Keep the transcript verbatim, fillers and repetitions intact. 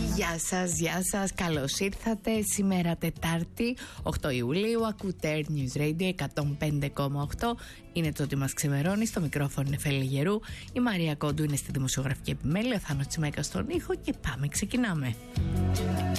Γεια σας, γεια σας, καλώς ήρθατε. Σήμερα Τετάρτη, οκτώ Ιουλίου, ακούτε Air News Radio εκατόν πέντε κόμμα οκτώ. Είναι το ότι μας ξημερώνει, στο μικρόφωνο είναι Φέλη Γερού. Η Μαρία Κόντου είναι στη δημοσιογραφική επιμέλεια, ο Θάνος Τσιμέκας στον ήχο και πάμε, ξεκινάμε.